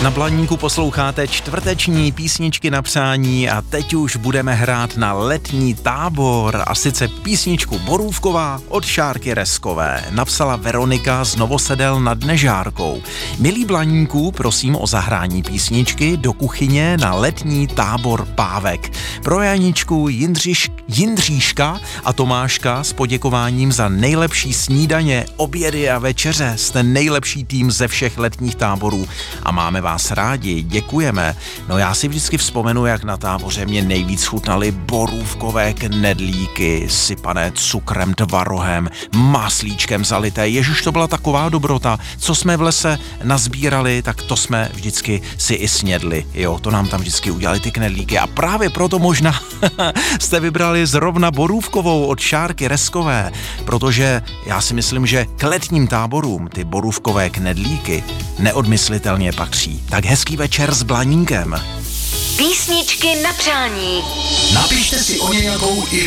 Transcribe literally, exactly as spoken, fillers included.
Na Blaníku posloucháte čtvrteční písničky na přání a teď už budeme hrát na letní tábor, a sice písničku Borůvková od Šárky Reskové. Napsala Veronika z Novosedel nad Nežárkou. Milí Blaníku, prosím o zahrání písničky do kuchyně na letní tábor Pávek. Pro Janičku, Jindřiš, Jindříška a Tomáška s poděkováním za nejlepší snídaně, obědy a večeře. Jste nejlepší tým ze všech letních táborů a máme vás rádi, děkujeme. No já si vždycky vzpomenu, jak na táboře mě nejvíc chutnaly borůvkové knedlíky, sypané cukrem, tvarohem, maslíčkem zalité. Ježiš, to byla taková dobrota. Co jsme v lese nazbírali, tak to jsme vždycky si i snědli. Jo, to nám tam vždycky udělali ty knedlíky a právě proto možná jste vybrali zrovna borůvkovou od Šárky Reskové, protože já si myslím, že k letním táborům ty borůvkové knedlíky neodmyslitelně patří. Tak hezký večer s Blaníkem. Písničky na přání. Napište si o nějakou i